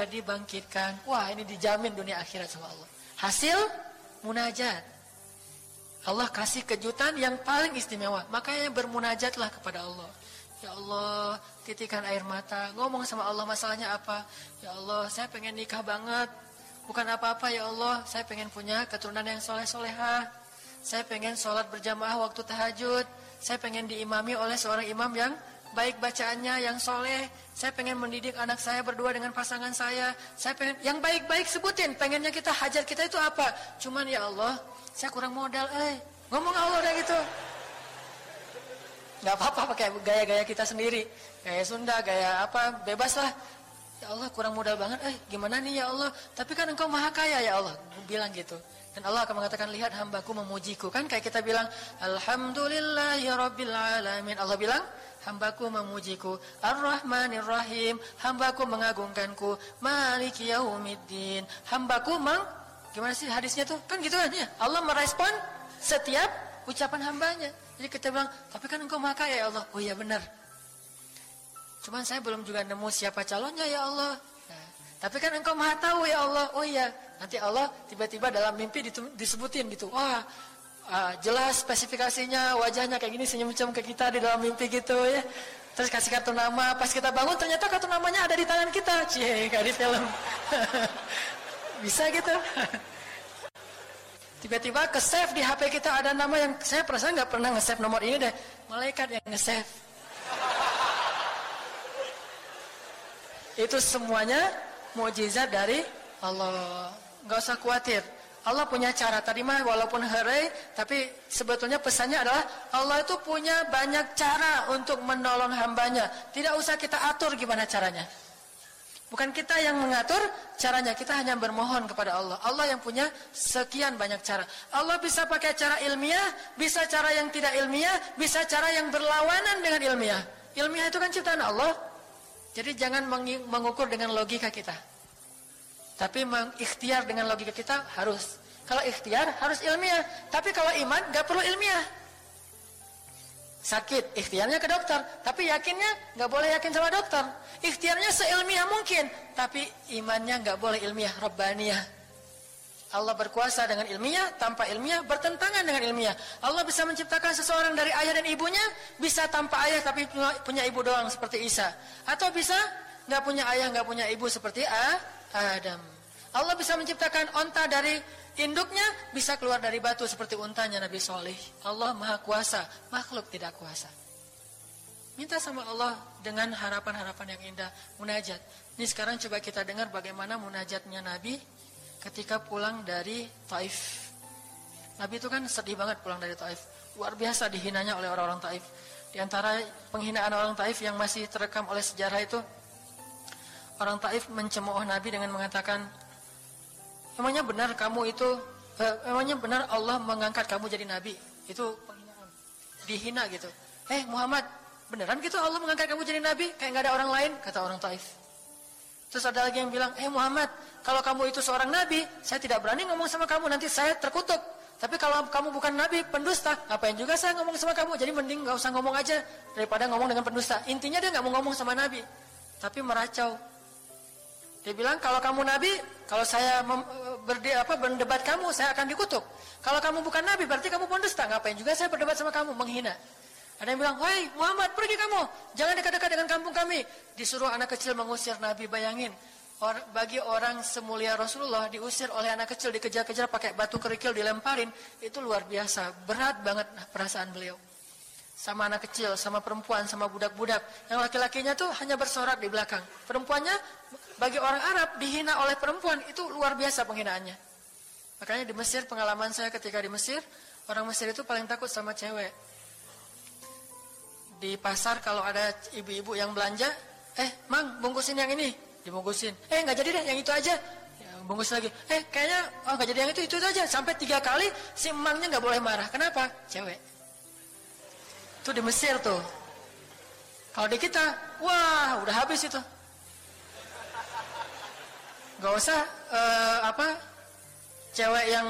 dibangkitkan. Wah, ini dijamin dunia akhirat sama Allah. Hasil munajat. Allah kasih kejutan yang paling istimewa. Makanya bermunajatlah kepada Allah. Ya Allah, titikan air mata. Ngomong sama Allah masalahnya apa. Ya Allah, saya pengen nikah banget. Bukan apa-apa ya Allah. Saya pengen punya keturunan yang soleh-solehah. Saya pengen sholat berjamaah waktu tahajud. Saya pengen diimami oleh seorang imam yang baik bacaannya, yang soleh. Saya pengen mendidik anak saya berdua dengan pasangan saya. Saya pengen yang baik-baik sebutin. Pengennya kita, hajat kita itu apa? Cuman ya Allah, saya kurang modal. Ngomong Allah udah gitu. Gak apa-apa pakai gaya-gaya kita sendiri. Gaya Sunda, gaya apa, bebas lah. Ya Allah, kurang modal banget. Gimana nih ya Allah? Tapi kan Engkau maha kaya ya Allah. Bilang gitu. Dan Allah akan mengatakan, lihat hambaku memujiku. Kan kayak kita bilang, Alhamdulillahirabbil alamin. Allah bilang, hambaku memujiku. Ar-Rahmanir-Rahim. Hambaku mengagungkanku. Maliki yaumiddin. Hambaku gimana sih hadisnya tuh? Kan gitu kan ya. Allah merespon setiap ucapan hambanya. Jadi kita bilang, tapi kan Engkau maha kaya ya Allah. Oh iya benar. Cuman saya belum juga nemu siapa calonnya ya Allah. Nah, tapi kan Engkau maha tahu ya Allah. Oh iya. Nanti Allah tiba-tiba dalam mimpi disebutin gitu. Wah, jelas spesifikasinya, wajahnya kayak gini, senyum-senyum ke kita di dalam mimpi gitu ya. Terus kasih kartu nama, pas kita bangun ternyata kartu namanya ada di tangan kita. Cie, kayak di film. Bisa gitu. Tiba-tiba ke-save di HP kita ada nama yang saya perasaan nggak pernah nge-save nomor ini deh. Malaikat yang nge-save. Itu semuanya mukjizat dari Allah. Nggak usah khawatir. Allah punya cara. Tadi mah walaupun herai, tapi sebetulnya pesannya adalah Allah itu punya banyak cara untuk menolong hambanya. Tidak usah kita atur gimana caranya. Bukan kita yang mengatur caranya, kita hanya bermohon kepada Allah. Allah yang punya sekian banyak cara. Allah bisa pakai cara ilmiah, bisa cara yang tidak ilmiah, bisa cara yang berlawanan dengan ilmiah. Ilmiah itu kan ciptaan Allah. Jadi jangan mengukur dengan logika kita. Tapi mengikhtiar dengan logika kita harus. Kalau ikhtiar harus ilmiah. Tapi kalau iman gak perlu ilmiah. Sakit, ikhtiarnya ke dokter. Tapi yakinnya gak boleh yakin sama dokter. Ikhtiarnya seilmiah mungkin. Tapi imannya gak boleh ilmiah, Rabbaniyah. Allah berkuasa dengan ilmiah, tanpa ilmiah, bertentangan dengan ilmiah. Allah bisa menciptakan seseorang dari ayah dan ibunya. Bisa tanpa ayah tapi punya ibu doang seperti Isa. Atau bisa gak punya ayah, gak punya ibu seperti Adam. Allah bisa menciptakan onta dari induknya, bisa keluar dari batu seperti untanya Nabi Soleh. Allah maha kuasa, makhluk tidak kuasa. Minta sama Allah dengan harapan-harapan yang indah. Munajat. Ini sekarang coba kita dengar bagaimana munajatnya Nabi ketika pulang dari Taif. Nabi itu kan sedih banget pulang dari Taif. Luar biasa dihinanya oleh orang-orang Taif. Di antara penghinaan orang Taif yang masih terekam oleh sejarah itu, orang Taif mencemooh Nabi dengan mengatakan, emangnya benar kamu itu, emangnya benar Allah mengangkat kamu jadi Nabi? Itu penghinaan, dihina gitu. Muhammad, beneran gitu Allah mengangkat kamu jadi Nabi? Kayak gak ada orang lain, kata orang Taif. Terus ada lagi yang bilang, Muhammad, kalau kamu itu seorang Nabi, saya tidak berani ngomong sama kamu, nanti saya terkutuk. Tapi kalau kamu bukan Nabi, pendusta, ngapain juga saya ngomong sama kamu? Jadi mending gak usah ngomong aja, daripada ngomong dengan pendusta. Intinya dia gak mau ngomong sama Nabi, tapi meracau. Dia bilang, kalau kamu Nabi, kalau saya berdebat kamu, saya akan dikutuk. Kalau kamu bukan Nabi, berarti kamu pendusta. Ngapain juga saya berdebat sama kamu, menghina. Ada yang bilang, hei Muhammad, pergi kamu, jangan dekat-dekat dengan kampung kami. Disuruh anak kecil mengusir Nabi, bayangin. Bagi orang semulia Rasulullah, diusir oleh anak kecil, dikejar-kejar pakai batu kerikil, dilemparin. Itu luar biasa, berat banget perasaan beliau. Sama anak kecil, sama perempuan, sama budak-budak. Yang laki-lakinya tuh hanya bersorak di belakang. Perempuannya, bagi orang Arab, dihina oleh perempuan, itu luar biasa penghinaannya. Makanya di Mesir, pengalaman saya ketika di Mesir, orang Mesir itu paling takut sama cewek. Di pasar kalau ada ibu-ibu yang belanja, Mang, bungkusin yang ini. Dibungkusin. Nggak jadi deh, yang itu aja. Ya, bungkus lagi. Kayaknya, nggak jadi yang itu aja. Sampai 3 kali, si emangnya nggak boleh marah. Kenapa? Cewek. Itu di Mesir tuh. Kalau di kita, wah, udah habis itu. Gak usah, cewek yang